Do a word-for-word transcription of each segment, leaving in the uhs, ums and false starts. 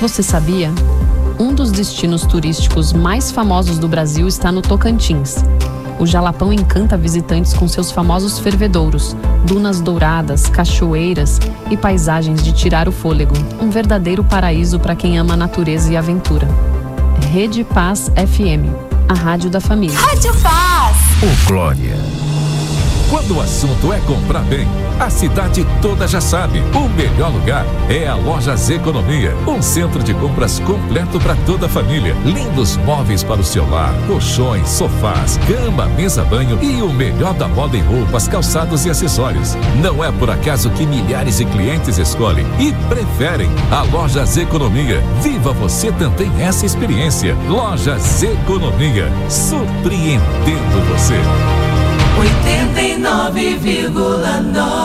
Você sabia? Um dos destinos turísticos mais famosos do Brasil está no Tocantins. O Jalapão encanta visitantes com seus famosos fervedouros, dunas douradas, cachoeiras e paisagens de tirar o fôlego. Um verdadeiro paraíso para quem ama a natureza e aventura. Rede Paz F M, a rádio da família. Rádio Paz! Ô Glória! Quando o assunto é comprar bem, a cidade toda já sabe. O melhor lugar é a Lojas Economia. Um centro de compras completo para toda a família. Lindos móveis para o seu lar, colchões, sofás, cama, mesa, banho e o melhor da moda em roupas, calçados e acessórios. Não é por acaso que milhares de clientes escolhem e preferem a Lojas Economia. Viva você também essa experiência. Lojas Economia, surpreendendo você. oitenta e nove vírgula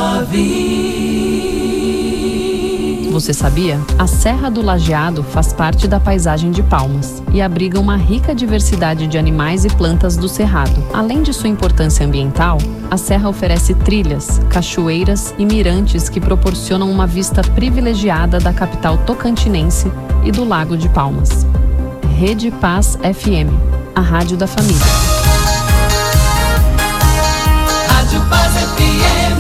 nove. Você sabia? A Serra do Lajeado faz parte da paisagem de Palmas e abriga uma rica diversidade de animais e plantas do cerrado. Além de sua importância ambiental, a serra oferece trilhas, cachoeiras e mirantes que proporcionam uma vista privilegiada da capital tocantinense e do Lago de Palmas. Rede Paz F M, a rádio da família. Paz F M.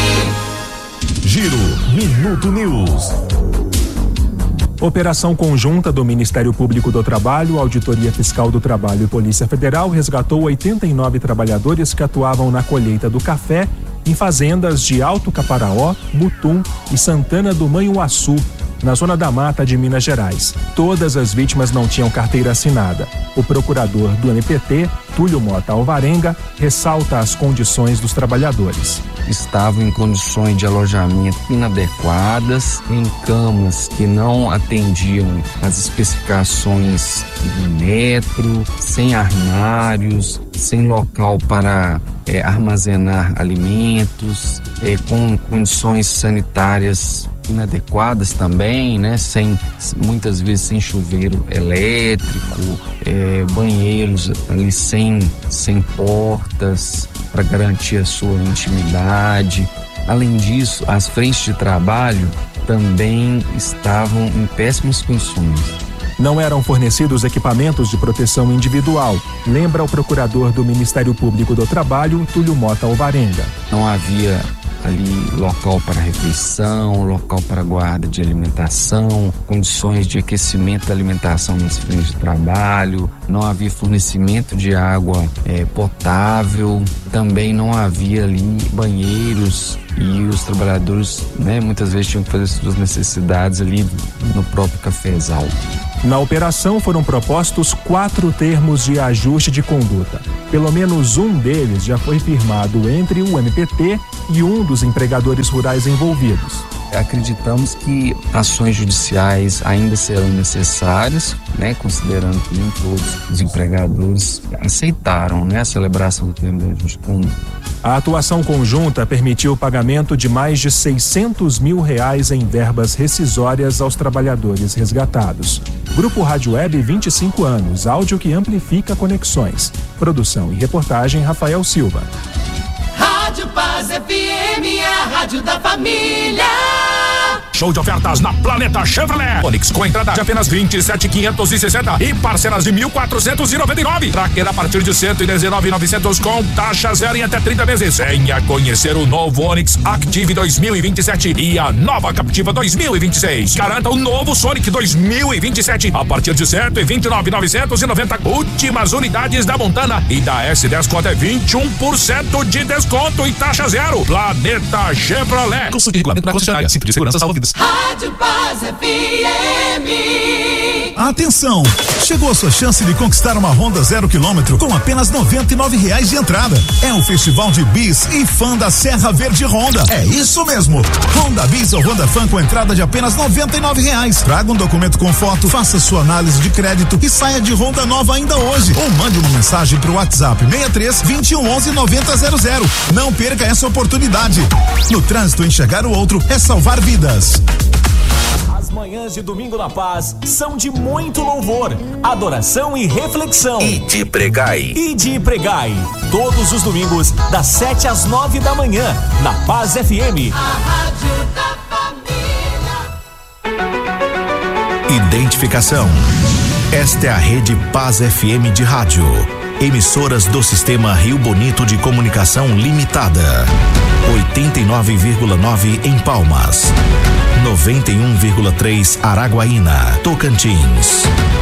Giro Minuto News. Operação conjunta do Ministério Público do Trabalho, Auditoria Fiscal do Trabalho e Polícia Federal resgatou oitenta e nove trabalhadores que atuavam na colheita do café em fazendas de Alto Caparaó, Mutum e Santana do Manhuaçu, na zona da Mata de Minas Gerais. Todas as vítimas não tinham carteira assinada. O procurador do M P T, Túlio Mota Alvarenga, ressalta as condições dos trabalhadores. Estavam em condições de alojamento inadequadas, em camas que não atendiam às especificações do metro, sem armários, sem local para é, armazenar alimentos, é, com condições sanitárias inadequadas também, né? Sem, muitas vezes sem chuveiro elétrico, é, banheiros ali sem, sem portas para garantir a sua intimidade. Além disso, as frentes de trabalho também estavam em péssimas condições. Não eram fornecidos equipamentos de proteção individual, lembra o procurador do Ministério Público do Trabalho, Túlio Mota Alvarenga. Não havia ali local para refeição, local para guarda de alimentação, condições de aquecimento da alimentação nas frentes de trabalho, não havia fornecimento de água é, potável, também não havia ali banheiros e os trabalhadores, né, muitas vezes tinham que fazer suas necessidades ali no próprio cafezal. Na operação foram propostos quatro termos de ajuste de conduta. Pelo menos um deles já foi firmado entre o M P T e um dos empregadores rurais envolvidos. Acreditamos que ações judiciais ainda serão necessárias, né, considerando que nem todos os empregadores aceitaram, né, a celebração do termo de ajuste de conduta. A atuação conjunta permitiu o pagamento de mais de seiscentos mil reais em verbas rescisórias aos trabalhadores resgatados. Grupo Rádio Web, vinte e cinco anos, áudio que amplifica conexões. Produção e reportagem, Rafael Silva. Rádio Paz F M, a rádio da família. Show de ofertas na Planeta Chevrolet. Onix com entrada de apenas vinte e sete mil quinhentos e sessenta e parcelas de mil quatrocentos e noventa e nove. Tracker a partir de cento e dezenove mil e novecentos com taxa zero em até trinta vezes. Venha conhecer o novo Onix Active dois mil e vinte e sete e a nova Captiva dois mil e vinte e seis. Garanta o novo Sonic dois mil e vinte e sete a partir de cento e vinte e nove mil novecentos e noventa. Últimas unidades da Montana e da S dez com até vinte e um por cento de desconto e taxa zero. Planeta Chevrolet. Consulte regulamento na concessionária. Cinto de segurança salva vidas. Rádio Paz F M. Atenção! Chegou a sua chance de conquistar uma Honda zero quilômetro com apenas noventa e nove reais de entrada. É o Festival de Bis e Fã da Serra Verde Honda. É isso mesmo! Honda Bis ou Honda Fã com entrada de apenas noventa e nove reais. Traga um documento com foto, faça sua análise de crédito e saia de Honda nova ainda hoje. Ou mande uma mensagem pro WhatsApp seis três, vinte e um, onze, noventa zero zero. Não perca essa oportunidade. No trânsito, enxergar o outro é salvar vidas. As manhãs de Domingo na Paz são de muito louvor, adoração e reflexão. E de pregai. E de pregai. Todos os domingos, das sete às nove da manhã, na Paz F M. A rádio da família. E identificação. Esta é a Rede Paz F M de rádio. Emissoras do Sistema Rio Bonito de Comunicação Limitada. oitenta e nove vírgula nove em Palmas. noventa e um vírgula três Araguaína, Tocantins.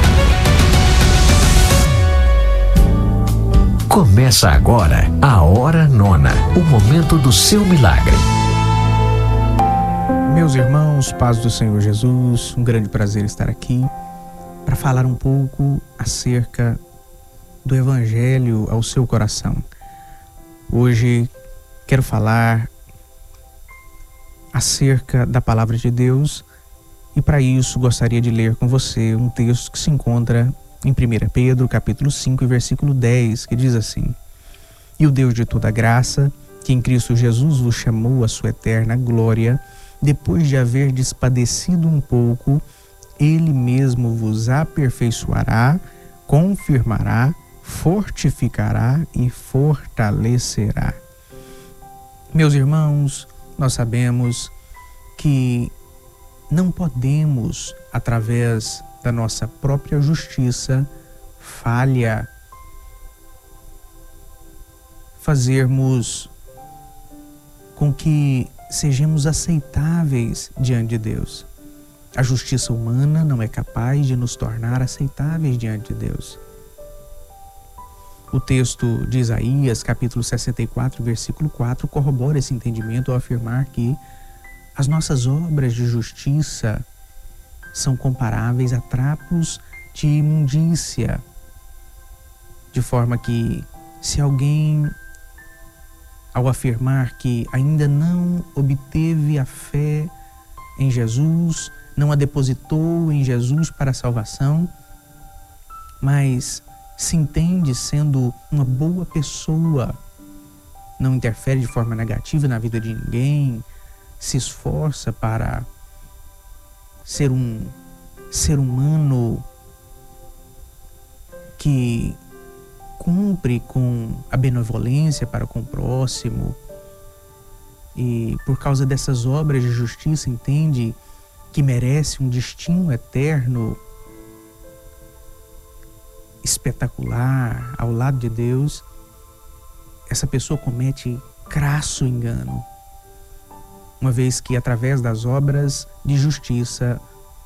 Começa agora a Hora Nona, o momento do seu milagre. Meus irmãos, paz do Senhor Jesus, um grande prazer estar aqui para falar um pouco acerca do Evangelho ao seu coração. Hoje quero falar acerca da Palavra de Deus e para isso gostaria de ler com você um texto que se encontra em primeira Pedro, capítulo cinco, e versículo dez, que diz assim: E o Deus de toda graça, que em Cristo Jesus vos chamou à sua eterna glória, depois de haver despadecido um pouco, Ele mesmo vos aperfeiçoará, confirmará, fortificará e fortalecerá. Meus irmãos, nós sabemos que não podemos, através da nossa própria justiça falha, fazermos com que sejamos aceitáveis diante de Deus. A justiça humana não é capaz de nos tornar aceitáveis diante de Deus. O texto de Isaías, capítulo sessenta e quatro, versículo quatro, corrobora esse entendimento ao afirmar que as nossas obras de justiça são comparáveis a trapos de imundícia, de forma que, se alguém, ao afirmar que ainda não obteve a fé em Jesus, não a depositou em Jesus para a salvação, mas se entende sendo uma boa pessoa, não interfere de forma negativa na vida de ninguém, se esforça para ser um ser humano que cumpre com a benevolência para com o próximo e por causa dessas obras de justiça entende que merece um destino eterno espetacular ao lado de Deus, essa pessoa comete crasso engano, uma vez que através das obras de justiça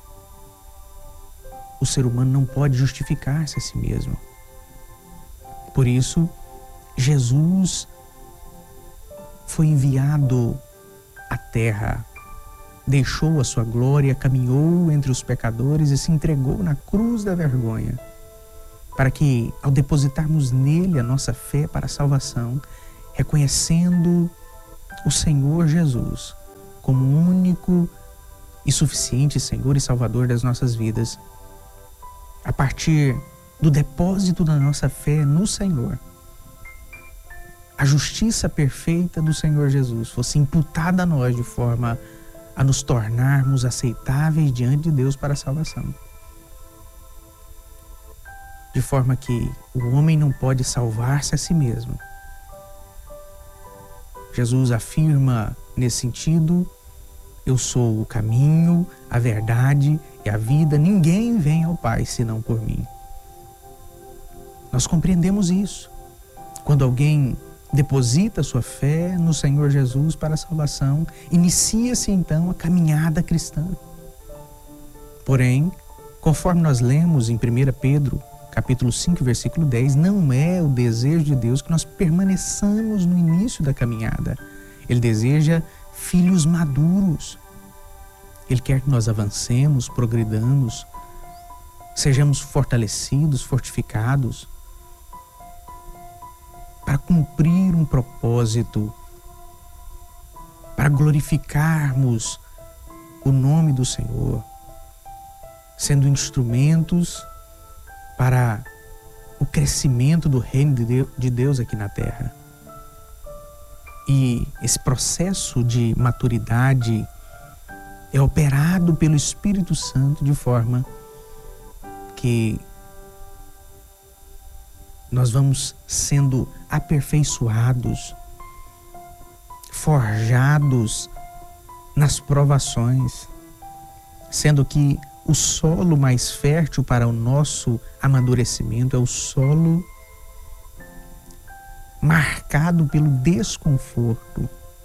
o ser humano não pode justificar-se a si mesmo. Por isso, Jesus foi enviado à terra, deixou a sua glória, caminhou entre os pecadores e se entregou na cruz da vergonha, para que, ao depositarmos nele a nossa fé para a salvação, reconhecendo o Senhor Jesus como o único e suficiente Senhor e Salvador das nossas vidas, a partir do depósito da nossa fé no Senhor, a justiça perfeita do Senhor Jesus fosse imputada a nós de forma a nos tornarmos aceitáveis diante de Deus para a salvação. De forma que o homem não pode salvar-se a si mesmo. Jesus afirma nesse sentido: eu sou o caminho, a verdade e a vida, ninguém vem ao Pai senão por mim. Nós compreendemos isso. Quando alguém deposita sua fé no Senhor Jesus para a salvação, inicia-se então a caminhada cristã. Porém, conforme nós lemos em primeira Pedro, capítulo cinco, versículo dez, não é o desejo de Deus que nós permaneçamos no início da caminhada. Ele deseja filhos maduros. Ele quer que nós avancemos, progridamos, sejamos fortalecidos, fortificados, para cumprir um propósito, para glorificarmos o nome do Senhor, sendo instrumentos para o crescimento do reino de Deus aqui na terra. E esse processo de maturidade é operado pelo Espírito Santo de forma que nós vamos sendo aperfeiçoados, forjados nas provações, sendo que o solo mais fértil para o nosso amadurecimento é o solo marcado pelo desconforto.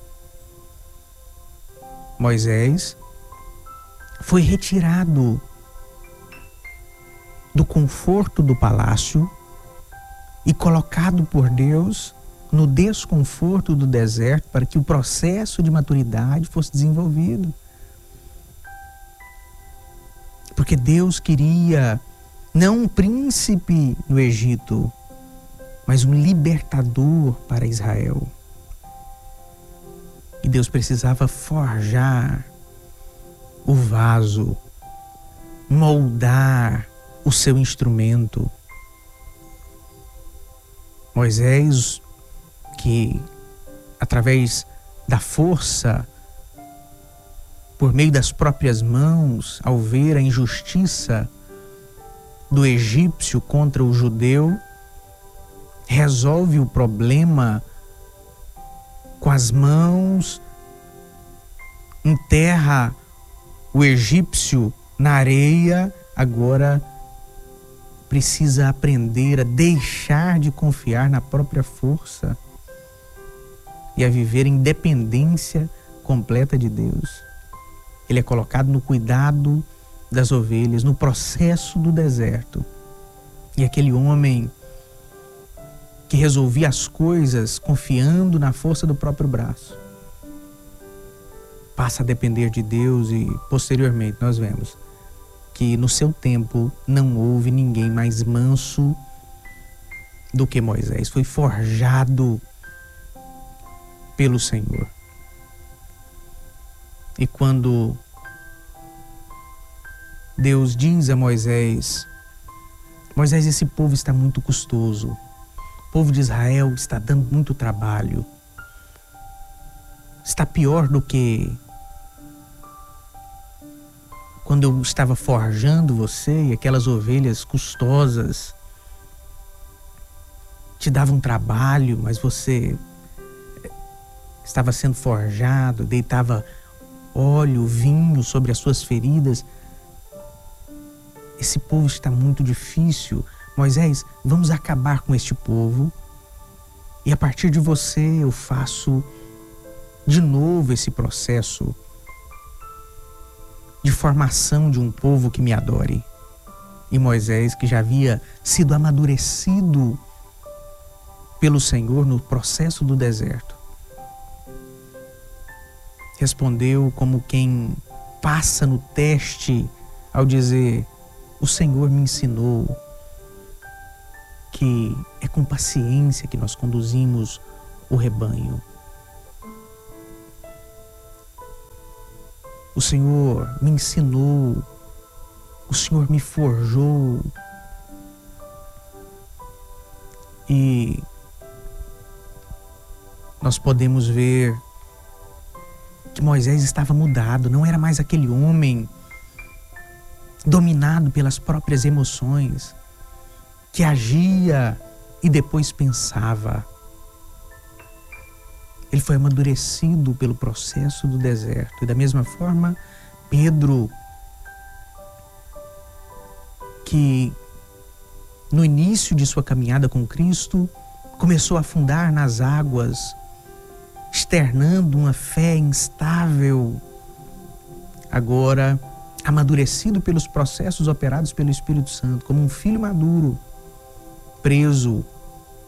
Moisés foi retirado do conforto do palácio e colocado por Deus no desconforto do deserto para que o processo de maturidade fosse desenvolvido. Porque Deus queria não um príncipe no Egito, mas um libertador para Israel. E Deus precisava forjar o vaso, moldar o seu instrumento. Moisés, que através da força, por meio das próprias mãos, ao ver a injustiça do egípcio contra o judeu, resolve o problema com as mãos, enterra o egípcio na areia. Agora precisa aprender a deixar de confiar na própria força e a viver em dependência completa de Deus. Ele é colocado no cuidado das ovelhas, no processo do deserto. E aquele homem que resolvia as coisas confiando na força do próprio braço, passa a depender de Deus, e posteriormente nós vemos que no seu tempo não houve ninguém mais manso do que Moisés. Foi forjado pelo Senhor. E quando Deus diz a Moisés: Moisés, esse povo está muito custoso, o povo de Israel está dando muito trabalho, está pior do que quando eu estava forjando você, e aquelas ovelhas custosas te davam trabalho, mas você estava sendo forjado, deitava óleo, vinho sobre as suas feridas. Esse povo está muito difícil. Moisés, vamos acabar com este povo, e a partir de você eu faço de novo esse processo de formação de um povo que me adore. E Moisés, que já havia sido amadurecido pelo Senhor no processo do deserto, respondeu como quem passa no teste ao dizer: o Senhor me ensinou que é com paciência que nós conduzimos o rebanho. O Senhor me ensinou, o Senhor me forjou. E nós podemos ver que Moisés estava mudado, não era mais aquele homem dominado pelas próprias emoções, que agia e depois pensava. Ele foi amadurecido pelo processo do deserto. E da mesma forma, Pedro, que no início de sua caminhada com Cristo, começou a afundar nas águas, externando uma fé instável, agora amadurecido pelos processos operados pelo Espírito Santo, como um filho maduro, preso